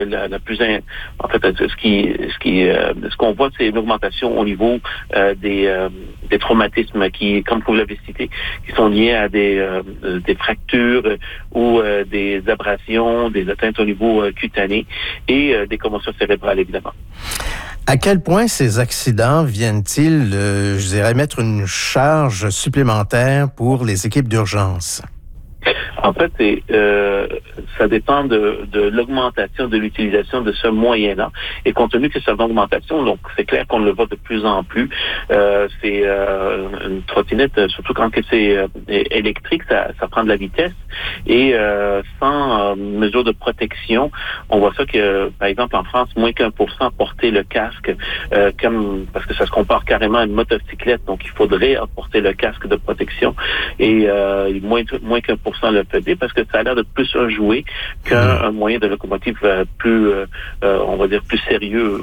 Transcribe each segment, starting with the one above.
la plus en fait ce qu'on voit, c'est une augmentation au niveau des traumatismes qui, comme vous l'avez cité, qui sont liés à des fractures ou des abrasions, des atteintes au niveau cutané et des commotions cérébrales, évidemment. À quel point ces accidents viennent-ils, je dirais, mettre une charge supplémentaire pour les équipes d'urgence? En fait, ça dépend de l'augmentation de l'utilisation de ce moyen-là. Et compte tenu que c'est une augmentation, donc c'est clair qu'on le voit de plus en plus. C'est une trottinette, surtout quand c'est électrique, ça prend de la vitesse. Et sans mesure de protection, on voit ça que, par exemple, en France, moins qu'1% porter le casque, parce que ça se compare carrément à une motocyclette, donc il faudrait apporter le casque de protection. Et moins qu'1% le faisait, parce que ça a l'air de plus un jouet qu'un moyen de locomotive plus, on va dire, plus sérieux.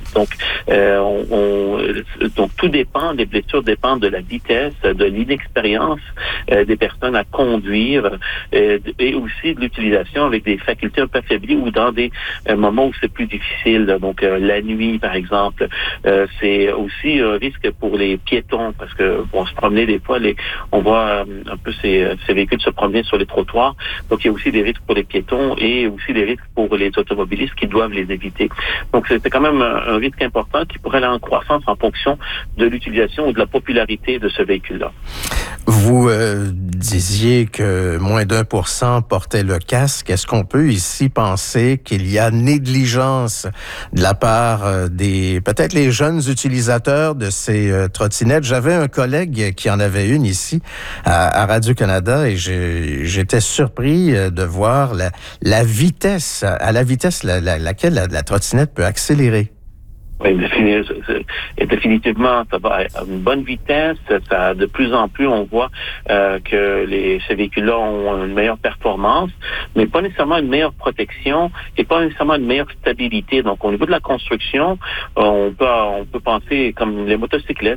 Donc tout dépend, les blessures dépendent de la vitesse, de l'inexpérience des personnes à conduire et aussi de l'utilisation avec des facultés un peu affaiblies ou dans des moments où c'est plus difficile. Donc la nuit, par exemple, c'est aussi un risque pour les piétons, parce que bon, se promener des fois, on voit un peu ces véhicules se promener sur les trottoirs. Donc, il y a aussi des risques pour les piétons et aussi des risques pour les automobilistes qui doivent les éviter. Donc, c'est quand même un risque important qui pourrait aller en croissance en fonction de l'utilisation ou de la popularité de ce véhicule-là. Vous disiez que moins d'1% portait le casque. Est-ce qu'on peut ici penser qu'il y a négligence de la part peut-être les jeunes utilisateurs de ces trottinettes? J'avais un collègue qui en avait une ici à Radio-Canada et j'étais surpris de voir la vitesse, à la vitesse laquelle la trottinette peut accélérer. Oui, définitivement, ça va à une bonne vitesse. Ça, de plus en plus, on voit que ces véhicules-là ont une meilleure performance, mais pas nécessairement une meilleure protection et pas nécessairement une meilleure stabilité. Donc, au niveau de la construction, on peut penser comme les motocyclettes.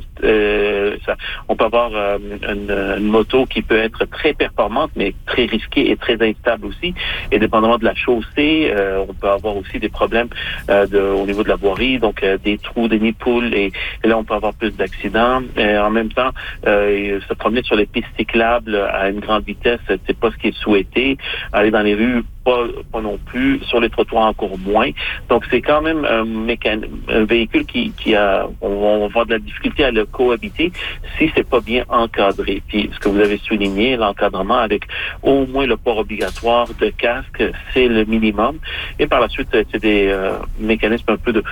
On peut avoir une moto qui peut être très performante, mais très risquée et très instable aussi. Et dépendamment de la chaussée, on peut avoir aussi des problèmes au niveau de la voirie. Donc, des trous, des nids-de-poules, et là, on peut avoir plus d'accidents. En même temps, se promener sur les pistes cyclables à une grande vitesse, c'est pas ce qui est souhaité. Aller dans les rues, pas non plus. Sur les trottoirs, encore moins. Donc, c'est quand même un véhicule qui a, on va avoir de la difficulté à le cohabiter si c'est pas bien encadré. Puis, ce que vous avez souligné, l'encadrement avec au moins le port obligatoire de casque, c'est le minimum. Et par la suite, c'est des mécanismes un peu de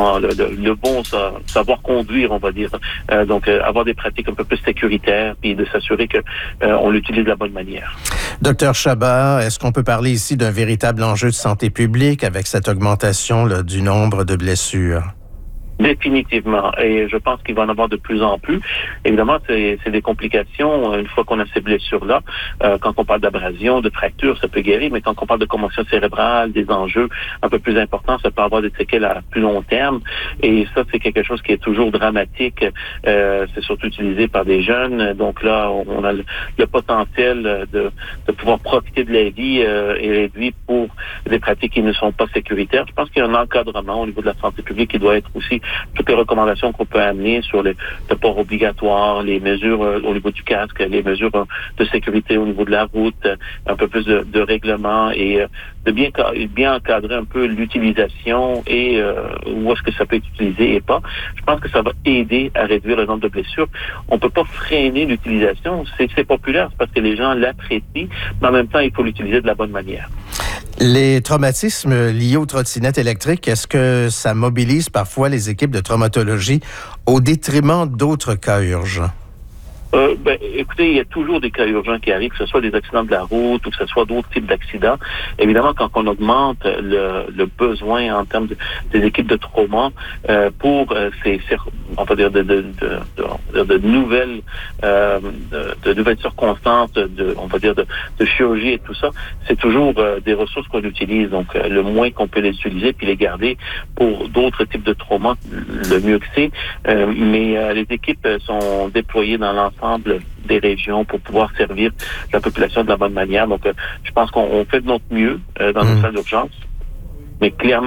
le bon savoir conduire, on va dire. Donc, avoir des pratiques un peu plus sécuritaires, puis de s'assurer que on l'utilise de la bonne manière. Docteur Chabot, est-ce qu'on peut parler ici d'un véritable enjeu de santé publique avec cette augmentation du nombre de blessures? Définitivement. Et je pense qu'il va en avoir de plus en plus. Évidemment, c'est des complications une fois qu'on a ces blessures-là. Quand on parle d'abrasion, de fracture, ça peut guérir, mais quand on parle de commotion cérébrale, des enjeux un peu plus importants, ça peut avoir des séquelles à plus long terme. Et ça, c'est quelque chose qui est toujours dramatique. C'est surtout utilisé par des jeunes. Donc là, on a le potentiel de pouvoir profiter de la vie et réduit pour des pratiques qui ne sont pas sécuritaires. Je pense qu'il y a un encadrement au niveau de la santé publique qui doit être aussi toutes les recommandations qu'on peut amener sur le port obligatoire, les mesures au niveau du casque, les mesures de sécurité au niveau de la route, un peu plus de règlement et de bien encadrer un peu l'utilisation et où est-ce que ça peut être utilisé et pas. Je pense que ça va aider à réduire le nombre de blessures. On peut pas freiner l'utilisation. C'est populaire, c'est parce que les gens l'apprécient, mais en même temps, il faut l'utiliser de la bonne manière. Les traumatismes liés aux trottinettes électriques, est-ce que ça mobilise parfois les équipes de traumatologie au détriment d'autres cas urgents? Écoutez, il y a toujours des cas urgents qui arrivent, que ce soit des accidents de la route ou que ce soit d'autres types d'accidents. Évidemment, quand on augmente le besoin en termes des équipes de trauma pour on va dire de nouvelles circonstances, on va dire de chirurgie et tout ça, c'est toujours des ressources qu'on utilise. Donc, le moins qu'on peut les utiliser puis les garder pour d'autres types de traumas, le mieux que c'est. Mais les équipes sont déployées dans l'ensemble des régions pour pouvoir servir la population de la bonne manière. Donc, je pense qu'on fait de notre mieux dans nos salles d'urgence. Mais clairement,